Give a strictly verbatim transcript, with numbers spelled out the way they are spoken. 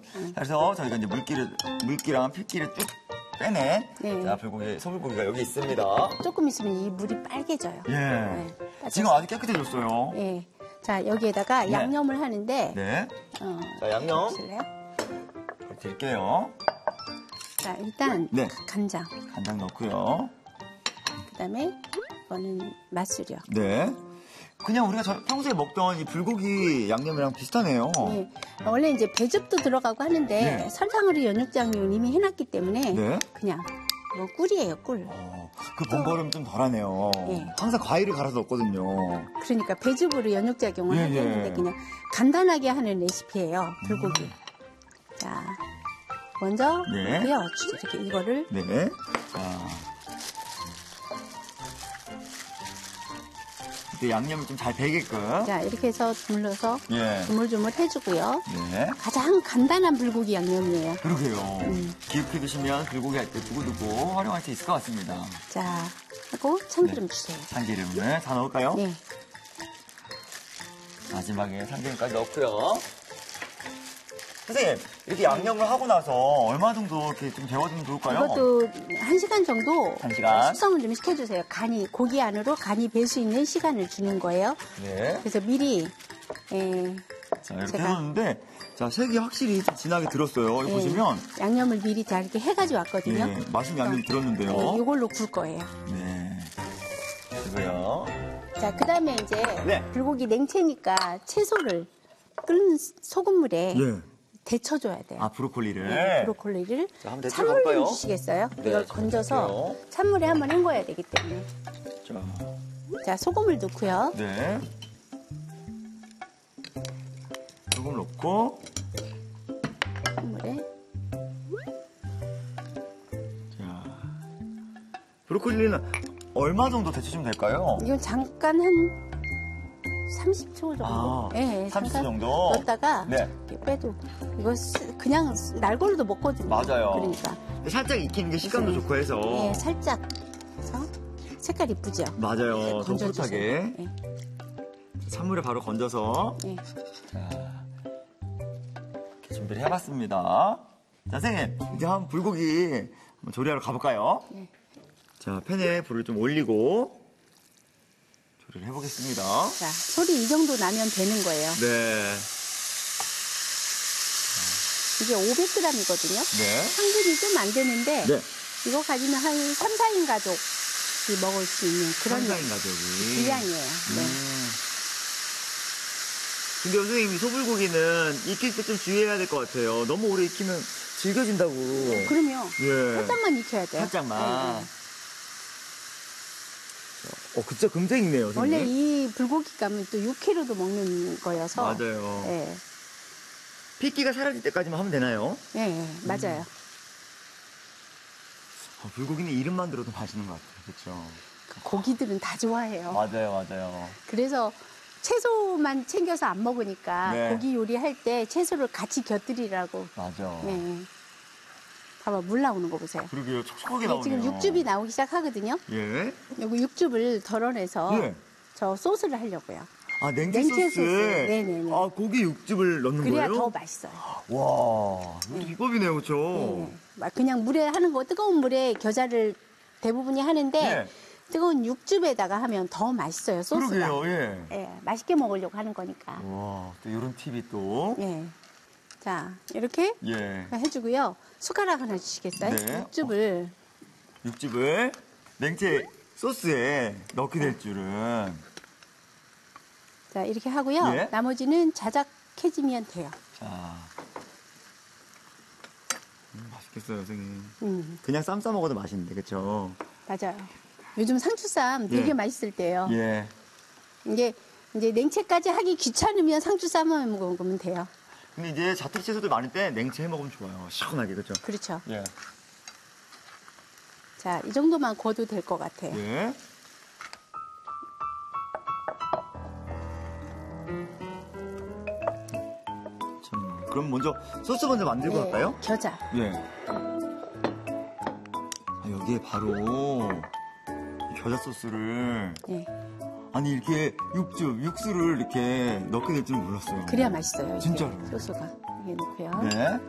자, 그래서 저희가 이제 물기를, 물기랑 핏기를 쭉 빼낸 네. 자, 불고기, 소불고기가 여기 있습니다. 조금 있으면 이 물이 빨개져요. 예. 네, 지금 아주 깨끗해졌어요. 예. 자, 여기에다가 네. 양념을 하는데. 네. 어, 자, 양념. 보실래요? 드릴게요. 자, 일단 네. 간장. 간장 넣고요. 그다음에 이거는 맛술이요. 네. 그냥 우리가 저 평소에 먹던 이 불고기 양념이랑 비슷하네요. 예. 원래 이제 배즙도 들어가고 하는데 네. 설탕으로 연육장을 이미 해놨기 때문에 네. 그냥 뭐 꿀이에요, 꿀. 어, 그 번거로움 좀 덜하네요. 예. 항상 과일을 갈아서 넣거든요. 그러니까 배즙으로 연육작용을 예, 하게 예. 했는데 그냥 간단하게 하는 레시피예요, 불고기. 음. 자, 먼저 네. 넣고요. 이렇게 이거를 네. 자. 이제 양념이 좀 잘 배게끔. 자 이렇게 해서 주물러서 예. 주물주물 해주고요. 네. 가장 간단한 불고기 양념이에요. 그러게요. 음. 기억해 두시면 불고기 할 때 두고두고 활용할 수 있을 것 같습니다. 자, 하고 참기름 네. 주세요. 참기름을 다 넣을까요? 네. 마지막에 참기름까지 넣고요. 선생님, 이렇게 양념을 하고 나서 얼마 정도 이렇게 좀 데워두면 좋을까요? 이것도 한 시간 정도 한 시간. 숙성을 좀 시켜주세요. 간이 고기 안으로 간이 배 수 있는 시간을 주는 거예요. 네. 그래서 미리 에, 자, 이렇게 제가- 해놓는데, 자, 색이 확실히 좀 진하게 들었어요. 여기 예, 보시면. 양념을 미리 다 이렇게 해가지고 왔거든요. 예, 맛있는 양념이 들었는데요. 네, 이걸로 굴 거예요. 네. 그리고요. 자, 그 다음에 이제 네. 불고기 냉채니까 채소를 끓는 소금물에 예. 데쳐줘야 돼요. 아, 브로콜리를. 네, 브로콜리를 자, 한번 데쳐 찬물 볼까요? 좀 주시겠어요? 네, 이걸 자, 건져서 볼게요. 찬물에 한번 헹궈야 되기 때문에. 자, 자, 소금을 넣고요. 네. 소금 넣고, 찬물에. 자. 브로콜리는 얼마 정도 데쳐주면 될까요? 이건 잠깐 한 삼십 초 정도. 아, 예, 삼십 초 잠깐 정도? 넣었다가 네. 이렇게 빼도 이거 쓰- 그냥 날골로도 먹거든요. 맞아요. 그러니까. 살짝 익히는 게 식감도 좋고 해서. 예, 살짝 해서 색깔 이쁘죠? 맞아요. 건져주세요. 촉촉하게. 예, 찬물에 바로 건져서. 예. 자, 이렇게 준비를 해봤습니다. 자, 선생님, 이제 한번 불고기 한번 조리하러 가볼까요? 네. 자, 팬에 불을 좀 올리고 조리를 해보겠습니다. 자, 소리 이 정도 나면 되는 거예요. 네. 이게 오백 그램이거든요. 네. 상분이 좀 안 되는데 네. 이거 가지면 한 삼, 사 인 가족이 먹을 수 있는 그런 한사인 가족이. 분량이에요. 네. 음. 근데 선생님, 이 소불고기는 익힐 때 좀 주의해야 될 것 같아요. 너무 오래 익히면 질겨진다고. 그럼요. 예. 살짝만 익혀야 돼요. 살짝만. 네, 네. 어, 진짜 금방 익네요, 선생님. 원래 이 불고기 감은 또 육회로도 먹는 거여서. 맞아요. 예, 핏기가 사라질 때까지만 하면 되나요? 예, 예, 맞아요. 어, 불고기는 이름만 들어도 맛있는 것 같아요. 그렇죠? 고기들은 다 좋아해요. 맞아요, 맞아요. 그래서 채소만 챙겨서 안 먹으니까 네. 고기 요리할 때 채소를 같이 곁들이라고. 맞아. 예. 봐봐, 물 나오는 거 보세요. 그러게요. 촉촉하게 이게 나오네요. 지금 육즙이 나오기 시작하거든요. 예. 여기 육즙을 덜어내서 예. 저 소스를 하려고요. 아, 냉채, 냉채 소스. 소스. 네네네. 아, 고기 육즙을 넣는 그래야 거예요? 더 맛있어요. 와, 이것도 비법이네요, 그렇죠? 예. 막 그냥 물에 하는 거, 뜨거운 물에 겨자를 대부분이 하는데 예. 뜨거운 육즙에다가 하면 더 맛있어요, 소스가. 그러게요, 예. 예, 맛있게 먹으려고 하는 거니까. 와, 또 이런 팁이 또. 예. 자, 이렇게 예. 해주고요. 숟가락 하나 주시겠어요? 네. 육즙을. 육즙을 냉채 소스에 넣게 될 줄은. 자, 이렇게 하고요. 예. 나머지는 자작해지면 돼요. 자. 음, 맛있겠어요, 선생님. 음, 그냥 쌈 싸 먹어도 맛있는데, 그쵸? 맞아요. 요즘 상추쌈 되게 예. 맛있을 때예요. 예. 이제 이제 냉채까지 하기 귀찮으면 상추 싸만 먹으면 돼요. 근데 이제 자투리 채소들 많을 때 냉채 해 먹으면 좋아요. 시원하게, 그쵸? 그렇죠. 예. 자, 이 정도만 구워도 될 것 같아요. 예. 참, 그럼 먼저 소스 먼저 만들고 예, 갈까요? 겨자. 예. 아, 여기에 바로 이 겨자 소스를 예. 아니 이렇게 육즙, 육수를 이렇게 넣게 될 줄은 몰랐어요. 그래야 맛있어요. 이게 진짜로. 소스가. 이게 넣고요. 네.